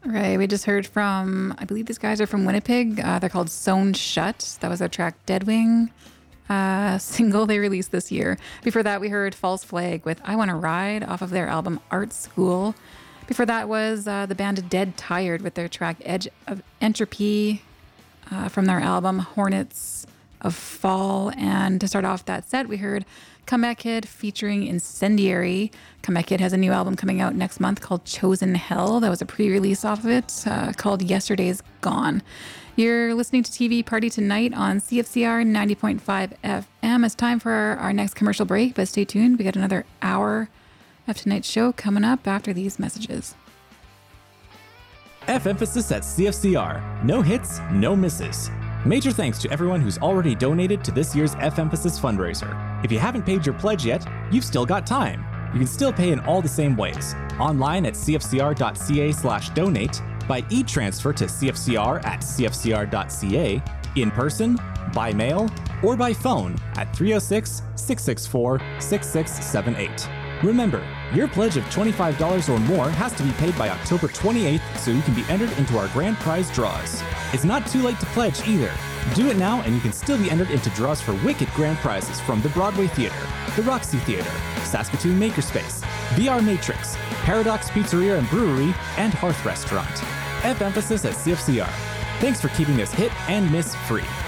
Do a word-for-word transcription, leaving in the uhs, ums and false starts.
Right. We just heard from, I believe these guys are from Winnipeg. Uh, they're called Sewn Shut. That was their track Deadwing uh, single they released this year. Before that, we heard False Flag with I Wanna Ride off of their album Art School. Before that was uh, the band Dead Tired with their track Edge of Entropy uh, from their album Hornets of Fall. And to start off that set, we heard Comeback Kid featuring Incendiary. Comeback Kid has a new album coming out next month called Chosen Hell. That was a pre-release off of it uh, called Yesterday's Gone. You're listening to T V Party Tonight on C F C R ninety point five F M. It's time for our next commercial break, but stay tuned. We got another hour of tonight's show coming up after these messages. F-Emphasis at C F C R. No hits, no misses. Major thanks to everyone who's already donated to this year's F-Emphasis fundraiser. If you haven't paid your pledge yet, you've still got time. You can still pay in all the same ways. Online at cfcr.ca slash donate, by e-transfer to cfcr at cfcr.ca, in person, by mail, or by phone at three oh six, six six four, six six seven eight. Remember, your pledge of twenty-five dollars or more has to be paid by October twenty-eighth so you can be entered into our grand prize draws. It's not too late to pledge either. Do it now and you can still be entered into draws for wicked grand prizes from the Broadway Theatre, the Roxy Theatre, Saskatoon Makerspace, V R Matrix, Paradox Pizzeria and Brewery, and Hearth Restaurant. F-Emphasis at C F C R. Thanks for keeping us hit and miss free.